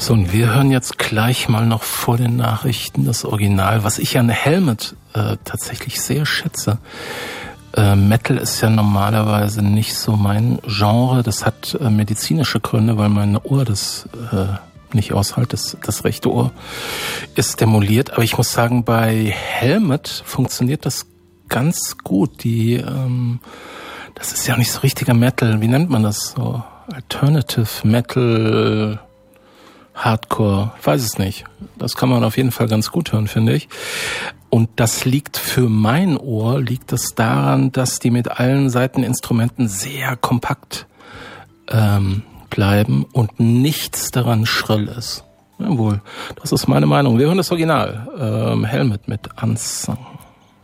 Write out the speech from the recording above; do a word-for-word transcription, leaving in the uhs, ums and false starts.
So, und wir hören jetzt gleich mal noch vor den Nachrichten das Original, was ich an Helmet äh, tatsächlich sehr schätze. Äh, Metal ist ja normalerweise nicht so mein Genre. Das hat äh, medizinische Gründe, weil mein Ohr das äh, nicht aushält. Das, das rechte Ohr ist demoliert. Aber ich muss sagen, bei Helmet funktioniert das ganz gut. Die, ähm, das ist ja nicht so richtiger Metal. Wie nennt man das? So Alternative Metal, Hardcore. Ich weiß es nicht. Das kann man auf jeden Fall ganz gut hören, finde ich. Und das liegt für mein Ohr, liegt das daran, dass die mit allen Saiteninstrumenten sehr kompakt ähm, bleiben und nichts daran schrill ist. Jawohl, das ist meine Meinung. Wir hören das Original. Ähm, Helmet mit Unsung.